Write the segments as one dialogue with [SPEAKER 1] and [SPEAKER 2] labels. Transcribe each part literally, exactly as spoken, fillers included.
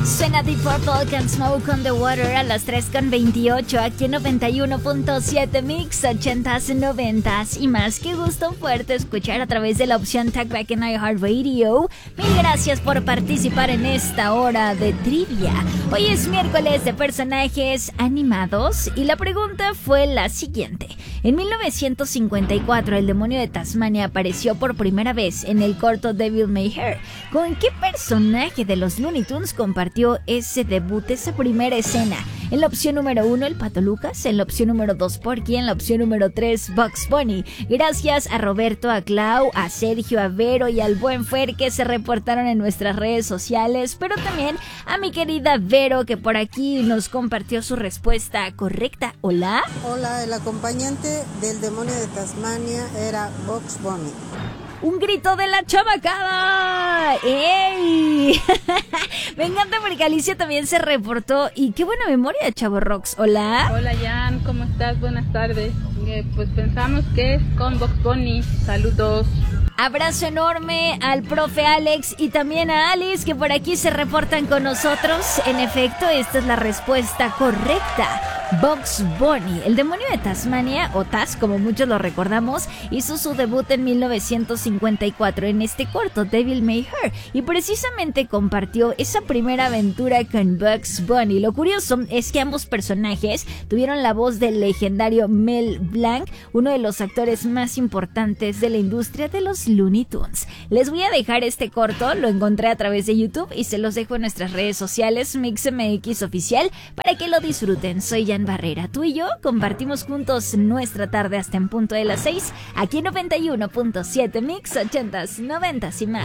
[SPEAKER 1] Suena Deep Purple con Smoke on the Water a las tres con veintiocho aquí en noventa y uno punto siete Mix, ochentas, noventas y más. Qué gusto fuerte escuchar a través de la opción Talkback en iHeartRadio. Mil gracias por participar en esta hora de trivia. Hoy es miércoles de personajes animados y la pregunta fue la siguiente. En mil novecientos cincuenta y cuatro, el demonio de Tasmania apareció por primera vez en el corto Devil May Care. ¿Con qué personaje de los Looney Tunes compartió ese debut, esa primera escena? En la opción número uno, el Pato Lucas. En la opción número dos, Porky. En la opción número tres, Bugs Bunny. Gracias a Roberto, a Clau, a Sergio, a Vero y al buen Fer que se reportaron en nuestras redes sociales, pero también a mi querida Vero que por aquí nos compartió su respuesta correcta. ¿Hola?
[SPEAKER 2] Hola, el acompañante del demonio de Tasmania era Bugs Bunny.
[SPEAKER 1] ¡Un grito de la chamacada! ¡Ey! Me encanta porque Alicia también se reportó. Y qué buena memoria, Chavo Rocks. ¿Hola?
[SPEAKER 3] Hola, Jan. ¿Cómo estás? Buenas tardes. Eh, pues pensamos que es con Bugs Bunny. Saludos.
[SPEAKER 1] Abrazo enorme al profe Alex y también a Alice que por aquí se reportan con nosotros. En efecto, esta es la respuesta correcta. Bugs Bunny, el demonio de Tasmania, o Taz como muchos lo recordamos, hizo su debut en mil novecientos cincuenta y cuatro en este corto Devil May Care y precisamente compartió esa primera aventura con Bugs Bunny. Lo curioso es que ambos personajes tuvieron la voz del legendario Mel Blanc, uno de los actores más importantes de la industria de los Looney Tunes. Les voy a dejar este corto, lo encontré a través de YouTube y se los dejo en nuestras redes sociales MixMX Oficial para que lo disfruten. Soy Jan Barrera, tú y yo compartimos juntos nuestra tarde hasta en punto de las seis, aquí en noventa y uno punto siete Mix, ochentas, noventas y más.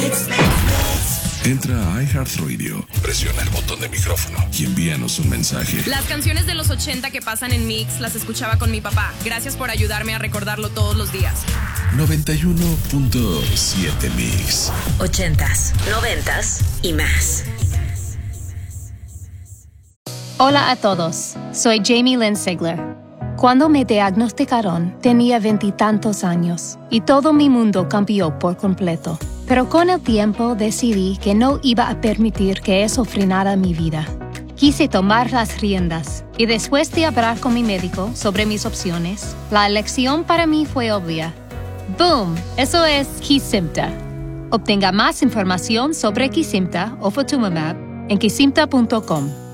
[SPEAKER 4] Entra a iHeartRadio, presiona el botón de micrófono y envíanos un mensaje.
[SPEAKER 5] Las canciones de los ochenta que pasan en Mix las escuchaba con mi papá. Gracias por ayudarme a recordarlo todos los días.
[SPEAKER 4] noventa y uno punto siete Mix.
[SPEAKER 6] Ochentas, noventas y más.
[SPEAKER 7] Hola a todos, soy Jamie Lynn Sigler. Cuando me diagnosticaron, tenía veintitantos años y todo mi mundo cambió por completo. Pero con el tiempo decidí que no iba a permitir que eso frenara mi vida. Quise tomar las riendas y después de hablar con mi médico sobre mis opciones, la elección para mí fue obvia. ¡Boom! Eso es Kesimpta. Obtenga más información sobre Kesimpta o Ofatumumab en kesimpta punto com.